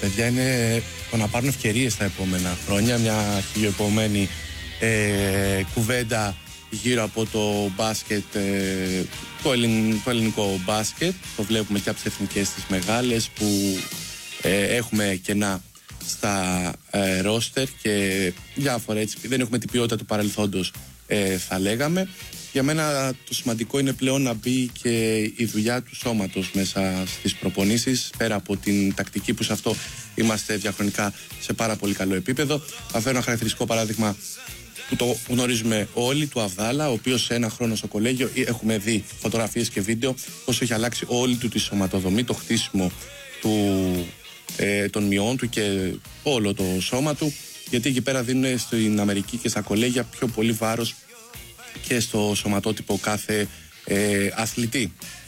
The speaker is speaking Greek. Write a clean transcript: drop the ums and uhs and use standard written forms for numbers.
παιδιά είναι το να πάρουν ευκαιρίες τα επόμενα χρόνια. Μια χιλιοεπόμενη κουβέντα γύρω από το μπάσκετ, το ελληνικό μπάσκετ. Το βλέπουμε και από τις εθνικές τις μεγάλες που έχουμε κενά στα ρόστερ και διάφορα έτσι. Δεν έχουμε την ποιότητα του παρελθόντος, θα λέγαμε. Για μένα το σημαντικό είναι πλέον να μπει και η δουλειά του σώματος μέσα στις προπονήσεις, πέρα από την τακτική που σε αυτό είμαστε διαχρονικά σε πάρα πολύ καλό επίπεδο. Θα φέρω ένα χαρακτηριστικό παράδειγμα που το γνωρίζουμε όλοι, του Αβδάλα, ο οποίος σε ένα χρόνο στο κολέγιο έχουμε δει φωτογραφίες και βίντεο πώς έχει αλλάξει όλη του τη σωματοδομή, το χτίσιμο των μειών του και όλο το σώμα του, γιατί εκεί πέρα δίνουν στην Αμερική και στα κολέγια πιο πολύ βάρος και στο σωματότυπο κάθε αθλητή.